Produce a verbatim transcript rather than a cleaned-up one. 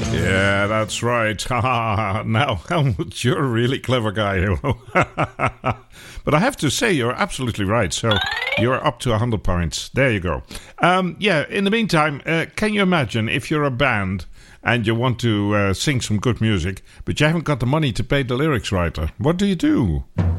Yeah, that's right. Now, you're a really clever guy. You know? But I have to say, you're absolutely right. So you're up to one hundred points. There you go. Um, yeah, in the meantime, uh, can you imagine if you're a band and you want to uh, sing some good music, but you haven't got the money to pay the lyrics writer? What do you do?